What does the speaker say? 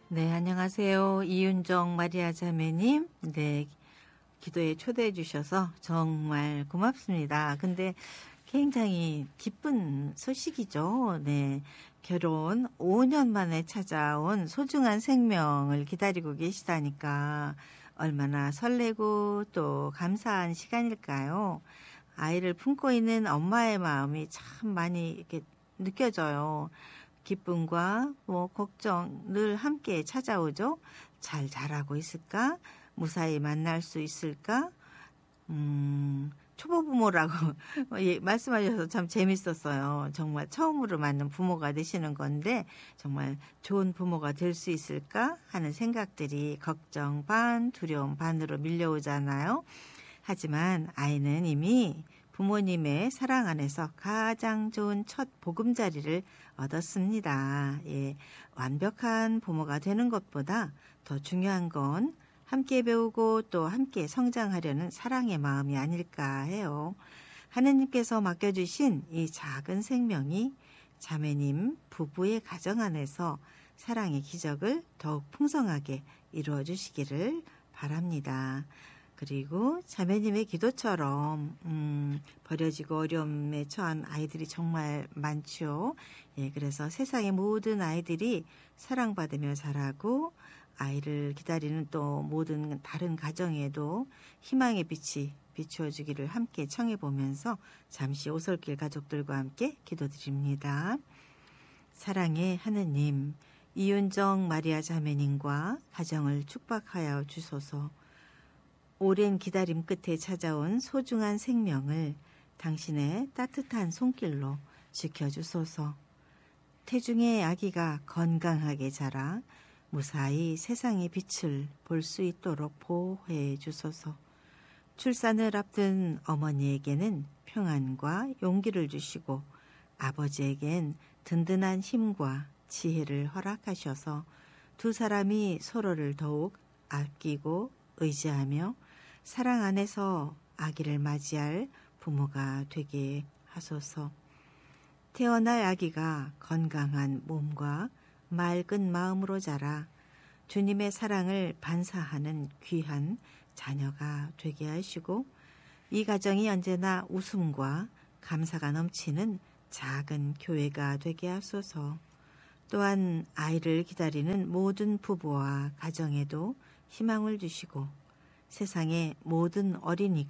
네, 안녕하세요. 이윤정 마리아 자매님. 네, 기도에 초대해 주셔서 정말 고맙습니다. 근데 굉장히 기쁜 소식이죠. 네, 결혼 5년 만에 찾아온 소중한 생명을 기다리고 계시다니까 얼마나 설레고 또 감사한 시간일까요? 아이를 품고 있는 엄마의 마음이 참 많이 이렇게 느껴져요. 기쁨과 걱정 늘 함께 찾아오죠. 잘 자라고 있을까? 무사히 만날 수 있을까? 초보 부모라고 예, 말씀하셔서 참 재밌었어요. 정말 처음으로 만난 부모가 되시는 건데 정말 좋은 부모가 될 수 있을까 하는 생각들이 걱정 반, 두려움 반으로 밀려오잖아요. 하지만 아이는 이미 부모님의 사랑 안에서 가장 좋은 첫 보금자리를 얻었습니다. 예, 완벽한 부모가 되는 것보다 더 중요한 건 함께 배우고 또 함께 성장하려는 사랑의 마음이 아닐까 해요. 하느님께서 맡겨주신 이 작은 생명이 자매님 부부의 가정 안에서 사랑의 기적을 더욱 풍성하게 이루어 주시기를 바랍니다. 그리고 자매님의 기도처럼 버려지고 어려움에 처한 아이들이 정말 많죠. 예, 그래서 세상의 모든 아이들이 사랑받으며 자라고 아이를 기다리는 또 모든 다른 가정에도 희망의 빛이 비추어 주기를 함께 청해 보면서 잠시 오솔길 가족들과 함께 기도드립니다. 사랑의 하느님, 이윤정 마리아 자매님과 가정을 축복하여 주소서. 오랜 기다림 끝에 찾아온 소중한 생명을 당신의 따뜻한 손길로 지켜주소서. 태중의 아기가 건강하게 자라 무사히 세상의 빛을 볼 수 있도록 보호해 주소서. 출산을 앞둔 어머니에게는 평안과 용기를 주시고 아버지에겐 든든한 힘과 지혜를 허락하셔서 두 사람이 서로를 더욱 아끼고 의지하며 사랑 안에서 아기를 맞이할 부모가 되게 하소서. 태어날 아기가 건강한 몸과 맑은 마음으로 자라 주님의 사랑을 반사하는 귀한 자녀가 되게 하시고 이 가정이 언제나 웃음과 감사가 넘치는 작은 교회가 되게 하소서. 또한 아이를 기다리는 모든 부부와 가정에도 희망을 주시고 세상의 모든 어린이가